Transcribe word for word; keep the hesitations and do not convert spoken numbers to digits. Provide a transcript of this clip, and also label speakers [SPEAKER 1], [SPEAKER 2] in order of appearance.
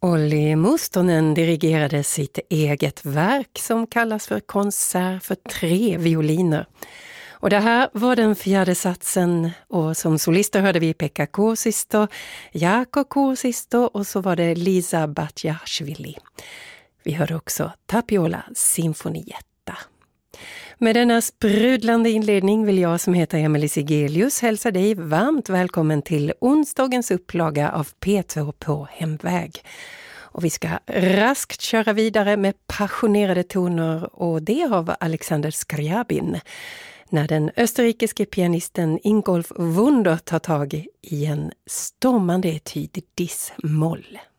[SPEAKER 1] Olli Mustonen dirigerade sitt eget verk som kallas för konsert för tre violiner. Och det här var den fjärde satsen, och som solister hörde vi Pekka Kuusisto, Jaakko Kuusisto och så var det Liza Batjashvili. Vi hörde också Tapiola Sinfonietta. Med denna sprudlande inledning vill jag som heter Emelie Sigelius hälsa dig varmt välkommen till onsdagens upplaga av P två på hemväg. Och vi ska raskt köra vidare med passionerade toner, och det av Alexander Scriabin, när den österrikiske pianisten Ingolf Wunder tar tag i en stormande etyd diss-moll.